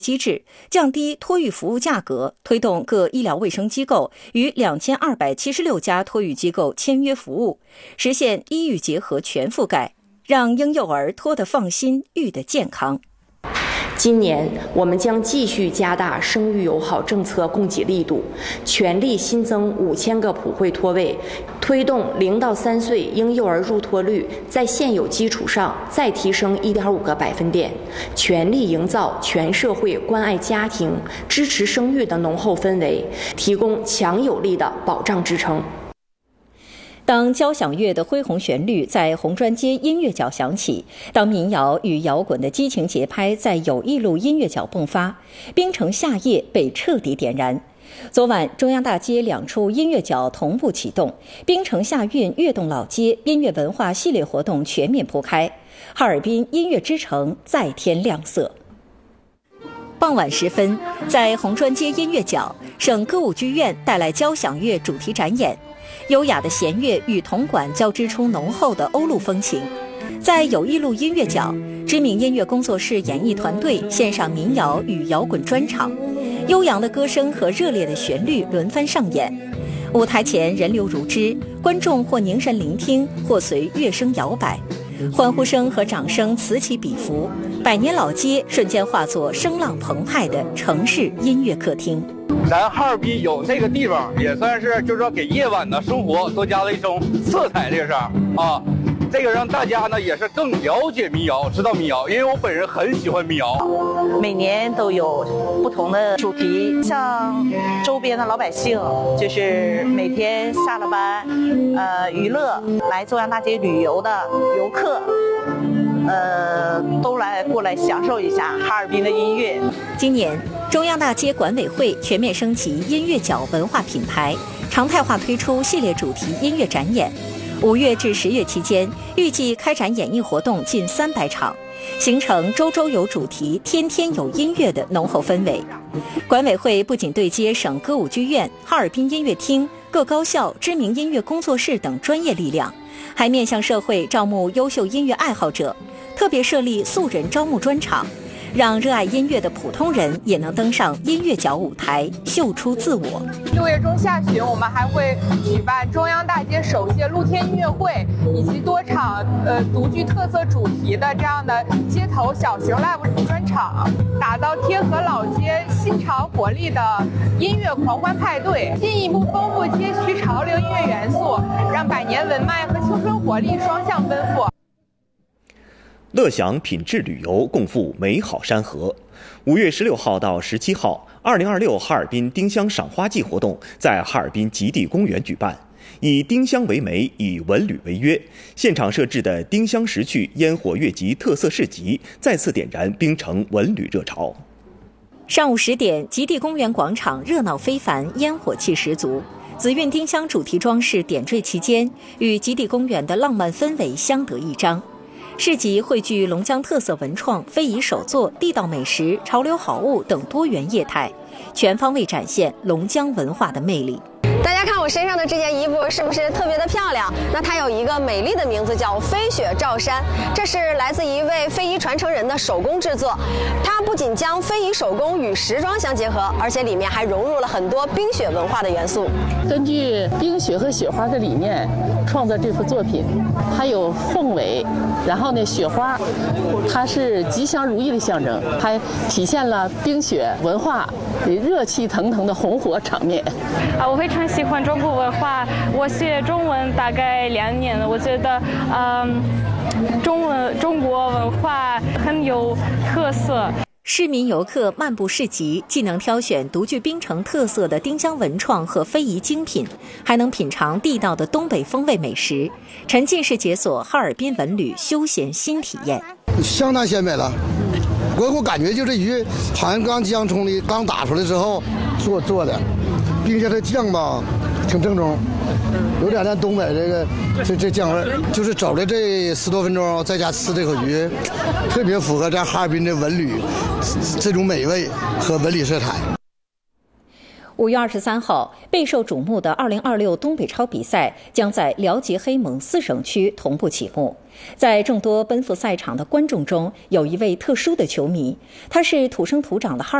机制，降低托育服务价格，推动各医疗卫生机构与2276家托育机构签约服务，实现医育结合全覆盖，让婴幼儿托得放心，育得健康。 今年我们将继续加大生育友好政策供给力度，全力新增5000个普惠托位，推动0到3岁婴幼儿入托率在现有基础上再提升1.5个百分点，全力营造全社会关爱家庭、支持生育的浓厚氛围，提供强有力的保障支撑。 当交响乐的恢宏旋律在红砖街音乐角响起，当民谣与摇滚的激情节拍在友谊路音乐角迸发，冰城夏夜被彻底点燃。昨晚，中央大街2处音乐角同步启动，冰城夏韵跃动老街音乐文化系列活动全面铺开，哈尔滨音乐之城再添亮色。傍晚时分，在红砖街音乐角，省歌舞剧院带来交响乐主题展演。优雅的弦乐与铜管交织出浓厚的欧陆风情。在友谊路音乐角，知名音乐工作室演艺团队献上民谣与摇滚专场，悠扬的歌声和热烈的旋律轮番上演。舞台前人流如织，观众或凝神聆听，或随乐声摇摆，欢呼声和掌声此起彼伏，百年老街瞬间化作声浪澎湃的城市音乐客厅。 咱哈尔滨有这个地方，也算是就是说给夜晚的生活多加了一种色彩，这个是啊，这个让大家呢也是更了解民谣，知道民谣，因为我本人很喜欢民谣。 每年都有不同的主题，像周边的老百姓，就是每天下了班，娱乐来中央大街旅游的游客。都过来享受一下哈尔滨的音乐。 今年，中央大街管委会全面升级音乐角文化品牌，常态化推出系列主题音乐展演。5月至10月期间，预计开展演艺活动近300场，形成周周有主题、天天有音乐的浓厚氛围。管委会不仅对接省歌舞剧院、哈尔滨音乐厅、各高校、知名音乐工作室等专业力量，还面向社会招募优秀音乐爱好者，特别设立素人招募专场，让热爱音乐的普通人也能登上音乐角舞台，秀出自我。 6月中下旬，我们还会举办中央大街首届露天音乐会，以及多场独具特色主题的这样的街头小型 live 专场，打造贴合老街新潮活力的音乐狂欢派对，进一步丰富街区潮流音乐元素，让百年文脉和青春活力双向奔赴。 乐享品质旅游，共赴美好山河。5月16号到17号，2026哈尔滨丁香赏花季活动在哈尔滨极地公园举办，以丁香为媒，以文旅为约。现场设置的丁香石趣烟火乐集特色市集，再次点燃冰城文旅热潮。 上午10点，极地公园广场热闹非凡，烟火气十足。紫韵丁香主题装饰点缀其间，与极地公园的浪漫氛围相得益彰。市集汇聚龙江特色文创、非遗手作、地道美食、潮流好物等多元业态，全方位展现龙江文化的魅力。 大家看我身上的这件衣服是不是特别的漂亮？那它有一个美丽的名字叫飞雪罩衫，这是来自一位非遗传承人的手工制作。它不仅将非遗手工与时装相结合，而且里面还融入了很多冰雪文化的元素。 根据冰雪和雪花的理念创作这幅作品，它有凤尾，然后呢雪花，它是吉祥如意的象征，还体现了冰雪文化热气腾腾的红火场面。 我非常喜欢中国文化，我学中文大概2年了，我觉得中国文化很有特色。 市民游客漫步市集，既能挑选独具冰城特色的丁香文创和非遗精品，还能品尝地道的东北风味美食，沉浸式解锁哈尔滨文旅休闲新体验。 相当鲜美了，我感觉就这鱼好像刚姜葱里刚打出来之后做的，并且这酱吧挺正宗，有点那东北这酱味，就是走了这10多分钟，在家吃这口鱼，特别符合咱哈尔滨的文旅这种美味和文旅色彩。 5月23号，备受瞩目的2026东北超比赛将在辽吉黑蒙4省区同步启幕。在众多奔赴赛场的观众中，有一位特殊的球迷，他是土生土长的哈尔